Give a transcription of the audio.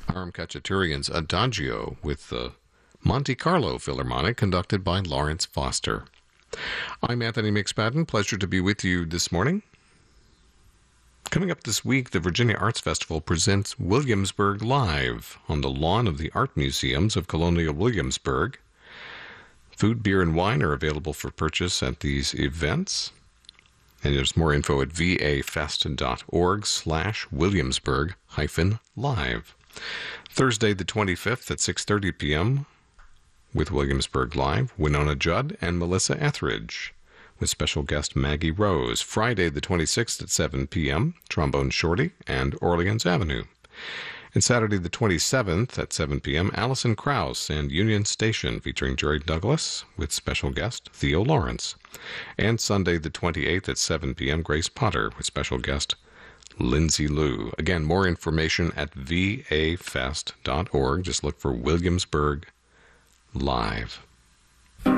Aram Khachaturian's Adagio with the Monte Carlo Philharmonic, conducted by Lawrence Foster. I'm Anthony McSpadden. Pleasure to be with you this morning. Coming up this week, the Virginia Arts Festival presents Williamsburg Live on the lawn of the Art Museums of Colonial Williamsburg. Food, beer, and wine are available for purchase at these events. And there's more info at vafest.org/Williamsburg-live. Thursday the 25th at 6:30 p.m. with Williamsburg Live, Winona Judd and Melissa Etheridge, with special guest Maggie Rose. Friday the 26th at 7 p.m., Trombone Shorty and Orleans Avenue. And Saturday the 27th at 7 p.m., Allison Krauss and Union Station, featuring Jerry Douglas, with special guest Theo Lawrence. And Sunday the 28th at 7 p.m., Grace Potter, with special guest Lindsay Liu. Again, more information at vafest.org. Just look for Williamsburg Live.